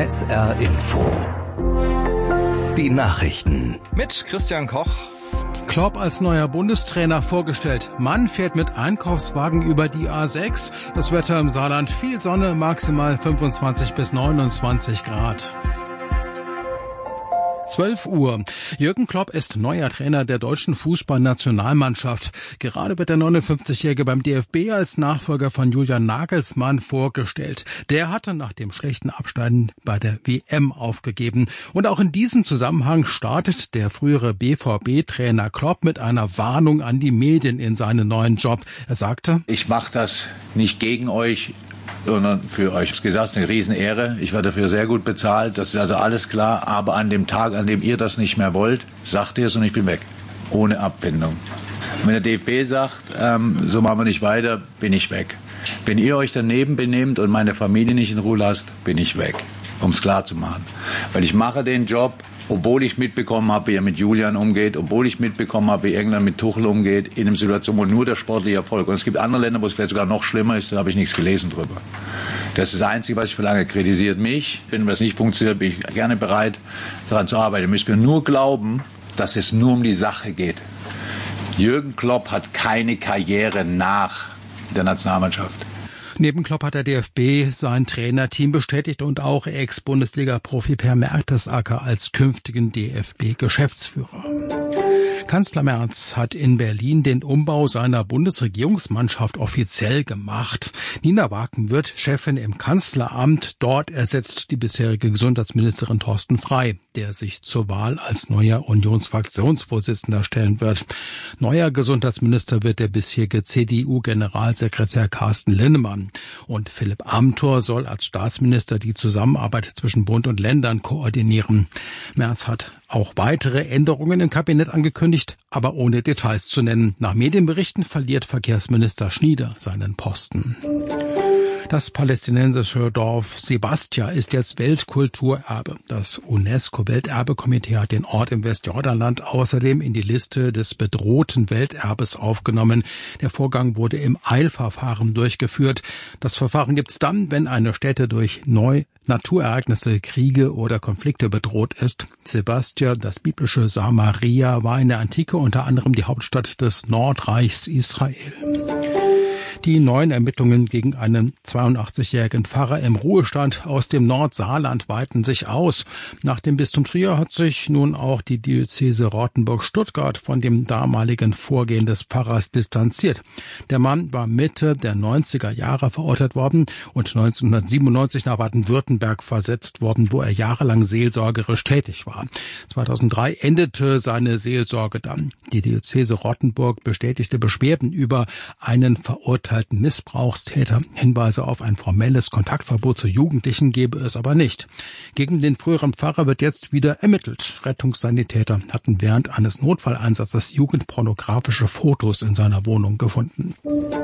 SR Info. Die Nachrichten. Mit Christian Koch. Klopp als neuer Bundestrainer vorgestellt. Mann fährt mit Einkaufswagen über die A6. Das Wetter im Saarland: viel Sonne, maximal 25 bis 29 Grad. 12 Uhr. Jürgen Klopp ist neuer Trainer der deutschen Fußballnationalmannschaft. Gerade wird der 59-Jährige beim DFB als Nachfolger von Julian Nagelsmann vorgestellt. Der hatte nach dem schlechten Abschneiden bei der WM aufgegeben. Und auch in diesem Zusammenhang startet der frühere BVB-Trainer Klopp mit einer Warnung an die Medien in seinen neuen Job. Er sagte: Ich mache das nicht gegen euch, sondern für euch. Ich habe gesagt, es ist eine Riesenehre. Ich werde dafür sehr gut bezahlt. Das ist also alles klar. Aber an dem Tag, an dem ihr das nicht mehr wollt, sagt ihr es und ich bin weg. Ohne Abfindung. Und wenn der DFB sagt, so machen wir nicht weiter, bin ich weg. Wenn ihr euch daneben benehmt und meine Familie nicht in Ruhe lasst, bin ich weg. Um es klar zu machen. Weil ich mache den Job, obwohl ich mitbekommen habe, wie er mit Julian umgeht, obwohl ich mitbekommen habe, wie England mit Tuchel umgeht, in einer Situation, wo nur der sportliche Erfolg. Und es gibt andere Länder, wo es vielleicht sogar noch schlimmer ist, da habe ich nichts gelesen drüber. Das ist das Einzige, was ich verlange. Kritisiert mich. Wenn was nicht funktioniert, bin ich gerne bereit, daran zu arbeiten. Ihr müsst mir nur glauben, dass es nur um die Sache geht. Jürgen Klopp hat keine Karriere nach der Nationalmannschaft. Neben Klopp hat der DFB sein Trainerteam bestätigt und auch Ex-Bundesliga-Profi Per Mertesacker als künftigen DFB-Geschäftsführer. Kanzler Merz hat in Berlin den Umbau seiner Bundesregierungsmannschaft offiziell gemacht. Nina Waken wird Chefin im Kanzleramt. Dort ersetzt die bisherige Gesundheitsministerin Thorsten Frey, der sich zur Wahl als neuer Unionsfraktionsvorsitzender stellen wird. Neuer Gesundheitsminister wird der bisherige CDU-Generalsekretär Carsten Linnemann. Und Philipp Amthor soll als Staatsminister die Zusammenarbeit zwischen Bund und Ländern koordinieren. Merz hat auch weitere Änderungen im Kabinett angekündigt, aber ohne Details zu nennen. Nach Medienberichten verliert Verkehrsminister Schnieder seinen Posten. Das palästinensische Dorf Sebastia ist jetzt Weltkulturerbe. Das UNESCO-Welterbekomitee hat den Ort im Westjordanland außerdem in die Liste des bedrohten Welterbes aufgenommen. Der Vorgang wurde im Eilverfahren durchgeführt. Das Verfahren gibt es dann, wenn eine Stätte durch Naturereignisse, Kriege oder Konflikte bedroht ist. Sebastia, das biblische Samaria, war in der Antike unter anderem die Hauptstadt des Nordreichs Israel. Die neuen Ermittlungen gegen einen 82-jährigen Pfarrer im Ruhestand aus dem Nordsaarland weiten sich aus. Nach dem Bistum Trier hat sich nun auch die Diözese Rottenburg-Stuttgart von dem damaligen Vorgehen des Pfarrers distanziert. Der Mann war Mitte der 90er Jahre verurteilt worden und 1997 nach Baden-Württemberg versetzt worden, wo er jahrelang seelsorgerisch tätig war. 2003 endete seine Seelsorge dann. Die Diözese Rottenburg bestätigte Beschwerden über einen verurteilten Missbrauchstäter. Hinweise auf ein formelles Kontaktverbot zu Jugendlichen gebe es aber nicht. Gegen den früheren Pfarrer wird jetzt wieder ermittelt. Rettungssanitäter hatten während eines Notfalleinsatzes jugendpornografische Fotos in seiner Wohnung gefunden.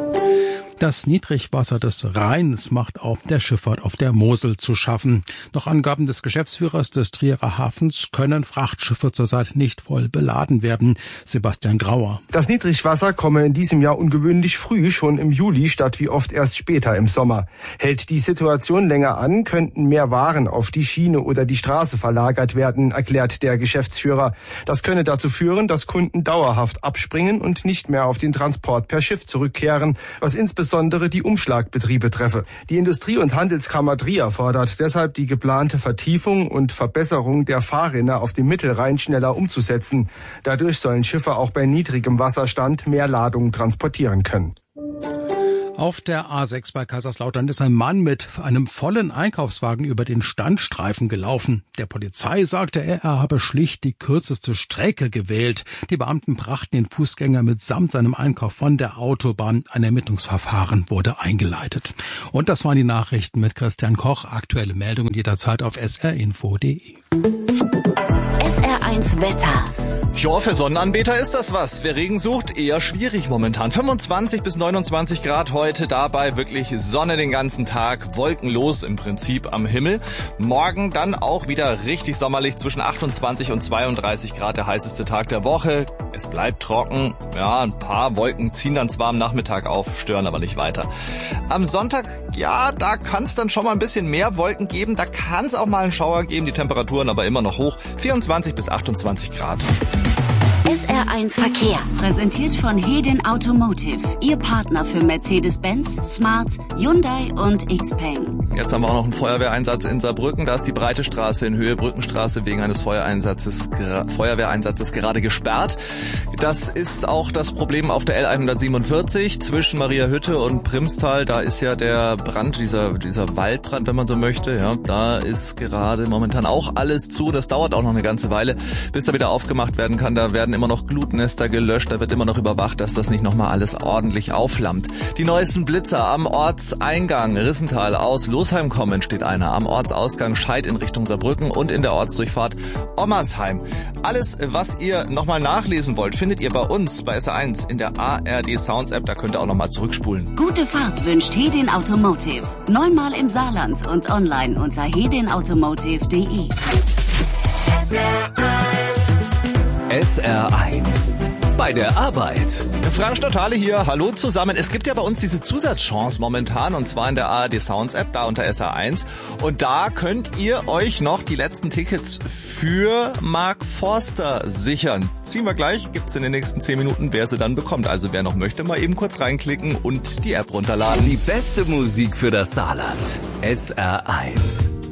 Das Niedrigwasser des Rheins macht auch der Schifffahrt auf der Mosel zu schaffen. Nach Angaben des Geschäftsführers des Trierer Hafens können Frachtschiffe zurzeit nicht voll beladen werden. Sebastian Grauer. Das Niedrigwasser komme in diesem Jahr ungewöhnlich früh, schon im Juli, statt wie oft erst später im Sommer. Hält die Situation länger an, könnten mehr Waren auf die Schiene oder die Straße verlagert werden, erklärt der Geschäftsführer. Das könne dazu führen, dass Kunden dauerhaft abspringen und nicht mehr auf den Transport per Schiff zurückkehren, was insbesondere die Umschlagbetriebe treffe. Die Industrie- und Handelskammer Trier fordert deshalb, die geplante Vertiefung und Verbesserung der Fahrrinne auf dem Mittelrhein schneller umzusetzen. Dadurch sollen Schiffe auch bei niedrigem Wasserstand mehr Ladungen transportieren können. Auf der A6 bei Kaiserslautern ist ein Mann mit einem vollen Einkaufswagen über den Standstreifen gelaufen. Der Polizei sagte er habe schlicht die kürzeste Strecke gewählt. Die Beamten brachten den Fußgänger mitsamt seinem Einkauf von der Autobahn. Ein Ermittlungsverfahren wurde eingeleitet. Und das waren die Nachrichten mit Christian Koch. Aktuelle Meldungen jederzeit auf srinfo.de. SR1 Wetter. Ja, für Sonnenanbeter ist das was. Wer Regen sucht, eher schwierig momentan. 25 bis 29 Grad heute, dabei wirklich Sonne den ganzen Tag, wolkenlos im Prinzip am Himmel. Morgen dann auch wieder richtig sommerlich, zwischen 28 und 32 Grad, der heißeste Tag der Woche. Es bleibt trocken, ja, ein paar Wolken ziehen dann zwar am Nachmittag auf, stören aber nicht weiter. Am Sonntag, ja, da kann es dann schon mal ein bisschen mehr Wolken geben, da kann es auch mal einen Schauer geben, die Temperaturen aber immer noch hoch, 24 bis 28 Grad. SR1 Verkehr, präsentiert von Hedin Automotive, Ihr Partner für Mercedes-Benz, Smart, Hyundai und Xpeng. Jetzt haben wir auch noch einen Feuerwehreinsatz in Saarbrücken. Da ist die breite Straße in Höhe Brückenstraße wegen eines Feuerwehreinsatzes gerade gesperrt. Das ist auch das Problem auf der L147 zwischen Mariahütte und Primstal. Da ist ja der Brand, dieser Waldbrand, wenn man so möchte. Ja, da ist gerade momentan auch alles zu. Das dauert auch noch eine ganze Weile, bis da wieder aufgemacht werden kann. Da werden immer noch Glutnester gelöscht. Da wird immer noch überwacht, dass das nicht nochmal alles ordentlich aufflammt. Die neuesten Blitzer am Ortseingang Rissental aus Losheim kommen, steht einer. Am Ortsausgang Scheid in Richtung Saarbrücken und in der Ortsdurchfahrt Ommersheim. Alles, was ihr nochmal nachlesen wollt, findet ihr bei uns bei SR1 in der ARD Sounds App. Da könnt ihr auch nochmal zurückspulen. Gute Fahrt wünscht Hedin Automotive. 9-mal im Saarland und online unter hedinautomotive.de. SR1 bei der Arbeit. Frank Stotale hier, hallo zusammen. Es gibt ja bei uns diese Zusatzchance momentan, und zwar in der ARD Sounds App, da unter SR1. Und da könnt ihr euch noch die letzten Tickets für Mark Forster sichern. Ziehen wir gleich, gibt's in den nächsten 10 Minuten, wer sie dann bekommt. Also wer noch möchte, mal eben kurz reinklicken und die App runterladen. Die beste Musik für das Saarland. SR1.